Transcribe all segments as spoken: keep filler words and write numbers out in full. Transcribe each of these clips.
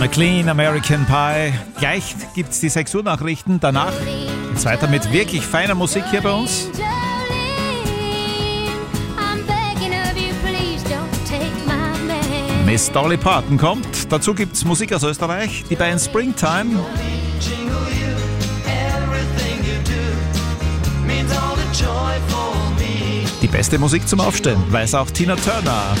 A Clean American Pie. Gleich gibt's die sechs Uhr Nachrichten. Danach geht's weiter mit wirklich feiner Musik hier bei uns. Miss Dolly Parton kommt. Dazu gibt's Musik aus Österreich. Die Band Springtime. Die beste Musik zum Aufstehen, weiß auch Tina Turner.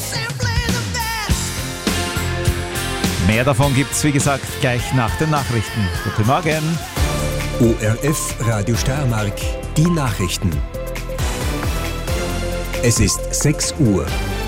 Mehr davon gibt's, wie gesagt, gleich nach den Nachrichten. Guten Morgen. O R F Radio Steiermark, die Nachrichten. Es ist sechs Uhr.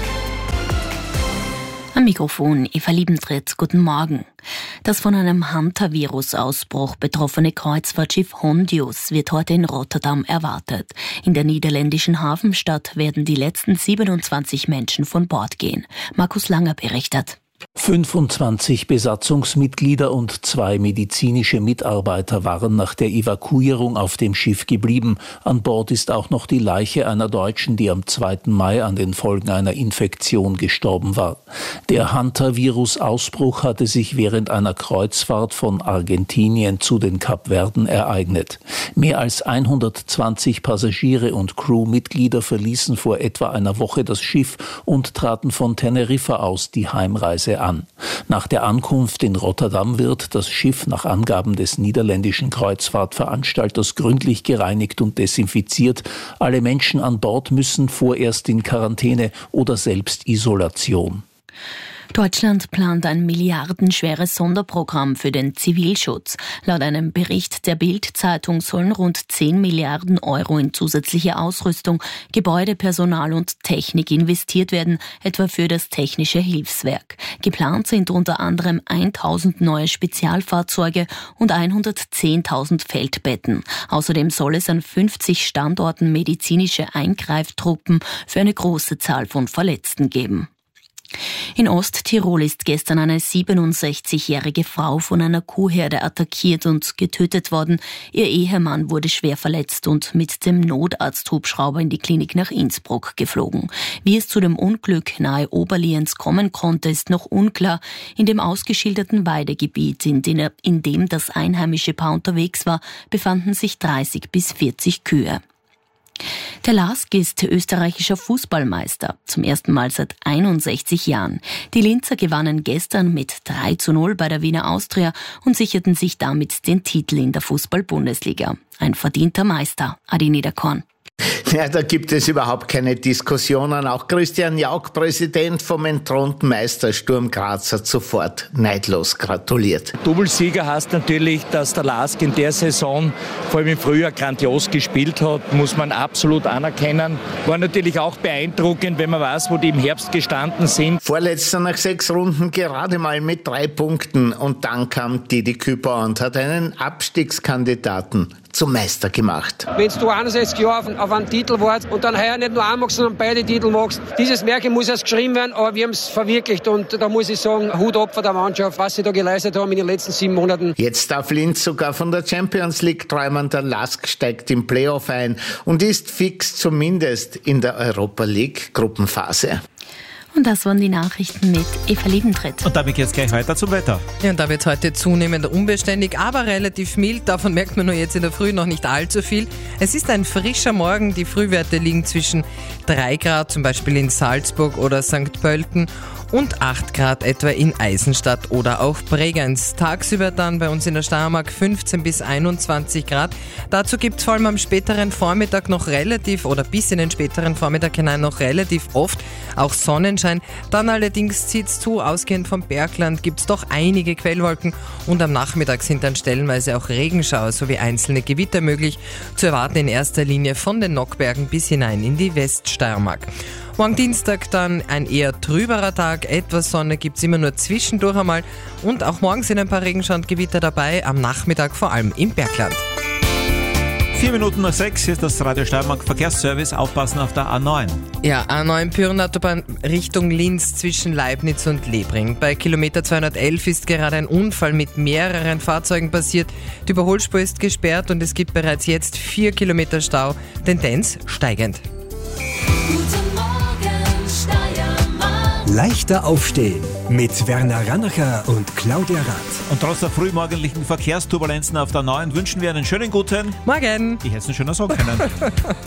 Am Mikrofon Eva Liebentritt, guten Morgen. Das von einem Hunter-Virus-Ausbruch betroffene Kreuzfahrtschiff Hondius wird heute in Rotterdam erwartet. In der niederländischen Hafenstadt werden die letzten siebenundzwanzig Menschen von Bord gehen. Markus Langer berichtet. fünfundzwanzig Besatzungsmitglieder und zwei medizinische Mitarbeiter waren nach der Evakuierung auf dem Schiff geblieben. An Bord ist auch noch die Leiche einer Deutschen, die am zweiten Mai an den Folgen einer Infektion gestorben war. Der Hunter-Virus-Ausbruch hatte sich während einer Kreuzfahrt von Argentinien zu den Kapverden ereignet. Mehr als hundertzwanzig Passagiere und Crewmitglieder verließen vor etwa einer Woche das Schiff und traten von Teneriffa aus die Heimreise an. Nach der Ankunft in Rotterdam wird das Schiff nach Angaben des niederländischen Kreuzfahrtveranstalters gründlich gereinigt und desinfiziert. Alle Menschen an Bord müssen vorerst in Quarantäne oder Selbstisolation. Deutschland plant ein milliardenschweres Sonderprogramm für den Zivilschutz. Laut einem Bericht der Bild-Zeitung sollen rund zehn Milliarden Euro in zusätzliche Ausrüstung, Gebäude, Personal und Technik investiert werden, etwa für das Technische Hilfswerk. Geplant sind unter anderem tausend neue Spezialfahrzeuge und hundertzehntausend Feldbetten. Außerdem soll es an fünfzig Standorten medizinische Eingreiftruppen für eine große Zahl von Verletzten geben. In Osttirol ist gestern eine siebenundsechzigjährige Frau von einer Kuhherde attackiert und getötet worden. Ihr Ehemann wurde schwer verletzt und mit dem Notarzthubschrauber in die Klinik nach Innsbruck geflogen. Wie es zu dem Unglück nahe Oberlienz kommen konnte, ist noch unklar. In dem ausgeschilderten Weidegebiet, in dem, in dem das einheimische Paar unterwegs war, befanden sich dreißig bis vierzig Kühe. Der LASK ist österreichischer Fußballmeister, zum ersten Mal seit einundsechzig Jahren. Die Linzer gewannen gestern mit drei zu null bei der Wiener Austria und sicherten sich damit den Titel in der Fußball-Bundesliga. Ein verdienter Meister, Adi Niederkorn. Ja, da gibt es überhaupt keine Diskussionen. Auch Christian Jauch, Präsident vom entthronten Meister Sturm Graz, hat sofort neidlos gratuliert. Doublesieger heißt natürlich, dass der LASK in der Saison, vor allem im Frühjahr, grandios gespielt hat, muss man absolut anerkennen. War natürlich auch beeindruckend, wenn man weiß, wo die im Herbst gestanden sind. Vorletzter nach sechs Runden gerade mal mit drei Punkten. Und dann kam Didi Küper und hat einen Abstiegskandidaten zum Meister gemacht. Wenn du einundsechzig Jahre auf, auf einen Titel warst und dann heuer nicht nur einen magst, sondern beide Titel magst, dieses Märchen muss erst geschrieben werden, aber wir haben es verwirklicht und da muss ich sagen, Hut ab vor der Mannschaft, was sie da geleistet haben in den letzten sieben Monaten. Jetzt darf Linz sogar von der Champions League träumen, der LASK steigt im Playoff ein und ist fix zumindest in der Europa League Gruppenphase. Und das waren die Nachrichten mit Eva Liebentritt. Und damit geht's gleich weiter zum Wetter. Ja, und da wird es heute zunehmend unbeständig, aber relativ mild. Davon merkt man nur jetzt in der Früh noch nicht allzu viel. Es ist ein frischer Morgen. Die Frühwerte liegen zwischen drei Grad, zum Beispiel in Salzburg oder Sankt Pölten, und acht Grad etwa in Eisenstadt oder auch Bregenz. Tagsüber dann bei uns in der Steiermark fünfzehn bis einundzwanzig Grad. Dazu gibt es vor allem am späteren Vormittag noch relativ, oder bis in den späteren Vormittag hinein noch relativ oft auch Sonnenschein. Dann allerdings zieht es zu, ausgehend vom Bergland gibt es doch einige Quellwolken und am Nachmittag sind dann stellenweise auch Regenschauer sowie einzelne Gewitter möglich, zu erwarten in erster Linie von den Nockbergen bis hinein in die Weststeiermark. Morgen Dienstag dann ein eher trüberer Tag, etwas Sonne gibt es immer nur zwischendurch einmal und auch morgen sind ein paar Regenschauer und Gewitter dabei, am Nachmittag vor allem im Bergland. Vier Minuten nach sechs ist das Radio Steiermark Verkehrsservice. Aufpassen auf der A neun. Ja, A neun Pyreneenautobahn Richtung Linz zwischen Leibniz und Lebring. Bei Kilometer zweihundertelf ist gerade ein Unfall mit mehreren Fahrzeugen passiert. Die Überholspur ist gesperrt und es gibt bereits jetzt vier Kilometer Stau. Tendenz steigend. Leichter aufstehen. Mit Werner Rannacher und Claudia Rath. Und trotz der frühmorgendlichen Verkehrsturbulenzen auf der neuen wünschen wir einen schönen guten Morgen. Ich hätte es nicht schöner sagen können.